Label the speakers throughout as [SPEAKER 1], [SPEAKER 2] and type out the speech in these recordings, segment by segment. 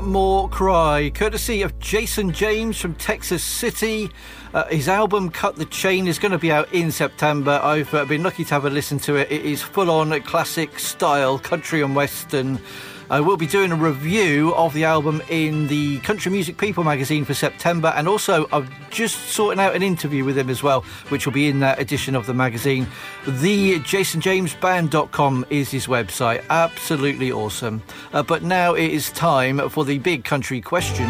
[SPEAKER 1] More Cry, courtesy of Jason James from Texas City. His album Cut the Chain is going to be out in September. I've been lucky to have a listen to it. It is full-on classic style, country and western. I will be doing a review of the album in the Country Music People magazine for September, and also I'm just sorting out an interview with him as well, which will be in that edition of the magazine. TheJasonJamesBand.com is his website. Absolutely awesome. But now it is time for the big country question.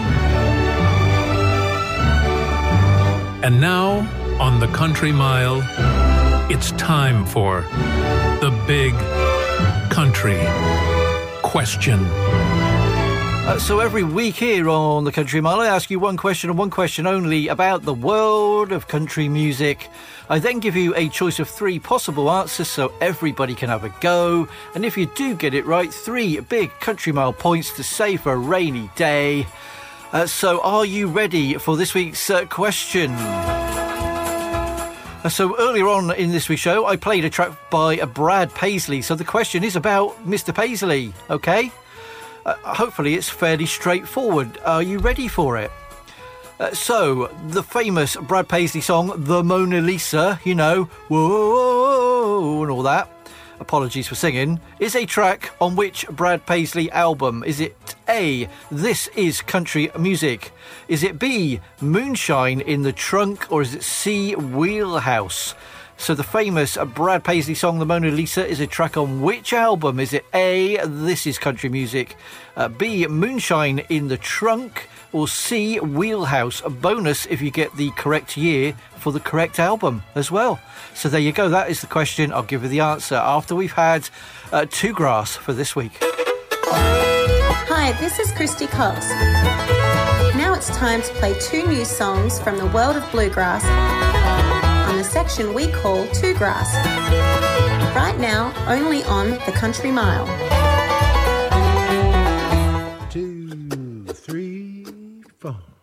[SPEAKER 2] And now, on the Country Mile, it's time for the big country question.
[SPEAKER 1] So every week here on the Country Mile, I ask you one question and one question only about the world of country music. I then give you a choice of three possible answers so everybody can have a go. And if you do get it right, 3 big Country Mile points to save for a rainy day. So are you ready for this week's question? So earlier on in this week's show, I played a track by Brad Paisley. So the question is about Mr. Paisley, okay? Hopefully it's fairly straightforward. Are you ready for it? So, the famous Brad Paisley song, The Mona Lisa, you know, whoa, and all that, apologies for singing, is a track on which Brad Paisley album? Is it A, This Is Country Music? Is it B, Moonshine in the Trunk? Or is it C, Wheelhouse? So the famous Brad Paisley song, The Mona Lisa, is a track on which album? Is it A, This Is Country Music, B, Moonshine in the Trunk, or C, Wheelhouse? A bonus if you get the correct year for the correct album as well. So there you go, that is the question. I'll give you the answer after we've had Two Grass for this week.
[SPEAKER 3] Hi, this is Christy Cox. Now it's time to play 2 new songs from the world of bluegrass on the section we call Two Grass. Right now, only on the Country Mile.
[SPEAKER 4] 2, 3, 4.